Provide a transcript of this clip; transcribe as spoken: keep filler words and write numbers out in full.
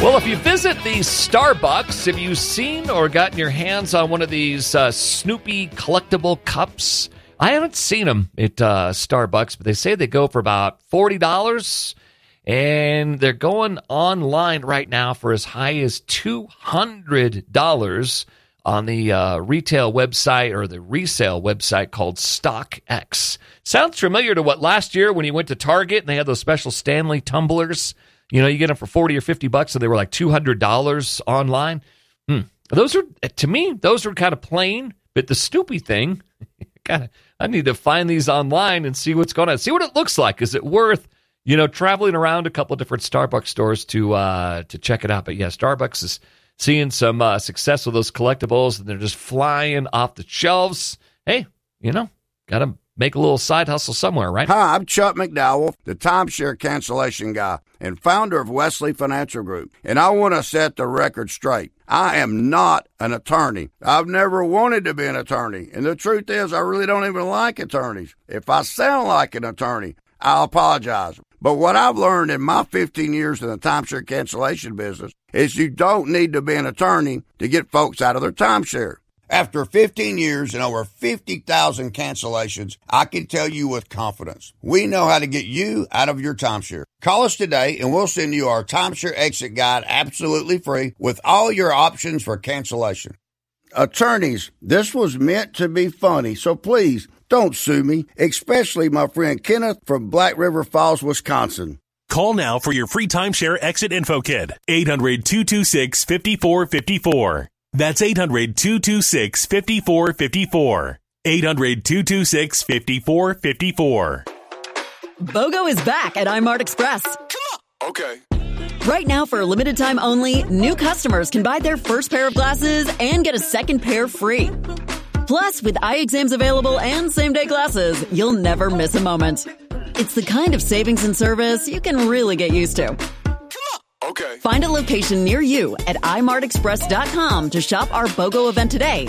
Well, if you visit the Starbucks, have you seen or gotten your hands on one of these uh, Snoopy collectible cups? I haven't seen them at uh, Starbucks, but they say they go for about forty dollars, and they're going online right now for as high as two hundred dollars on the uh, retail website or the resale website called StockX. Sounds familiar to what last year when you went to Target and they had those special Stanley tumblers. You know, you get them for forty or fifty bucks, and they were like two hundred dollars online. Hmm. Those are, to me, those are kind of plain, but the Snoopy thing, kind of, I need to find these online and see what's going on. See what it looks like. Is it worth, you know, traveling around a couple of different Starbucks stores to uh, to check it out? But yeah, Starbucks is seeing some uh, success with those collectibles, and they're just flying off the shelves. Hey, you know, got to make a little side hustle somewhere, right? Hi, I'm Chuck McDowell, the timeshare cancellation guy and founder of Wesley Financial Group. And I want to set the record straight. I am not an attorney. I've never wanted to be an attorney. And the truth is, I really don't even like attorneys. If I sound like an attorney, I'll apologize. But what I've learned in my fifteen years in the timeshare cancellation business is you don't need to be an attorney to get folks out of their timeshare. After fifteen years and over fifty thousand cancellations, I can tell you with confidence, we know how to get you out of your timeshare. Call us today and we'll send you our timeshare exit guide absolutely free with all your options for cancellation. Attorneys, this was meant to be funny, so please don't sue me, especially my friend Kenneth from Black River Falls, Wisconsin. Call now for your free timeshare exit info kit. eight hundred, two two six, five four five four. That's eight hundred, two two six, five four five four. eight hundred, two two six, five four five four. BOGO is back at iMart Express. Come on. Okay. Right now, for a limited time only, new customers can buy their first pair of glasses and get a second pair free. Plus, with eye exams available and same-day glasses, you'll never miss a moment. It's the kind of savings and service you can really get used to. Okay. Find a location near you at i mart express dot com to shop our BOGO event today